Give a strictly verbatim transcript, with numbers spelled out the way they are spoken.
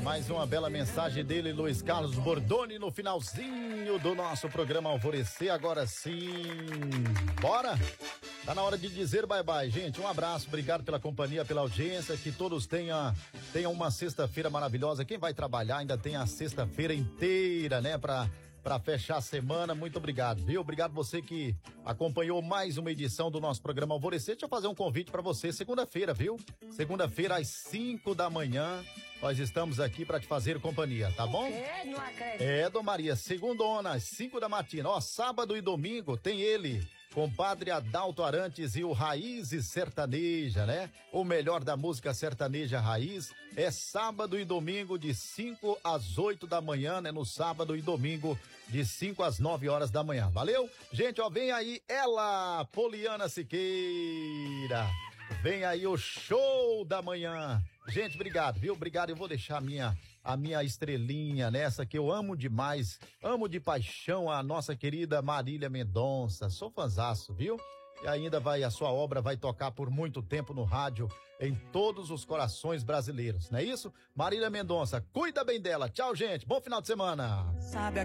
Mais uma bela mensagem dele, Luiz Carlos Bordoni, no finalzinho do nosso programa Alvorecer. Agora sim, bora? Tá na hora de dizer bye bye, gente. Um abraço, obrigado pela companhia, pela audiência, que todos tenham, tenham uma sexta-feira maravilhosa. Quem vai trabalhar ainda tem a sexta-feira inteira, né, pra, pra fechar a semana. Muito obrigado, viu? Obrigado você que acompanhou mais uma edição do nosso programa Alvorecer. Deixa eu fazer um convite pra você, segunda-feira, viu? Segunda-feira às cinco da manhã, nós estamos aqui pra te fazer companhia, tá bom? É, não acredito. É, Dom Maria, segundona, às cinco da matina. Ó, sábado e domingo tem ele, compadre Adalto Arantes e o Raízes Sertaneja, né? O melhor da música sertaneja raiz é sábado e domingo de cinco às oito da manhã, né? No sábado e domingo de cinco às nove horas da manhã. Valeu? Gente, ó, vem aí ela, Poliana Siqueira. Vem aí o show da manhã. Gente, obrigado, viu? Obrigado. Eu vou deixar a minha, a minha estrelinha nessa que eu amo demais, amo de paixão a nossa querida Marília Mendonça. Sou fanzaço, viu? E ainda vai, a sua obra vai tocar por muito tempo no rádio, em todos os corações brasileiros, não é isso? Marília Mendonça, cuida bem dela. Tchau, gente. Bom final de semana. Sabe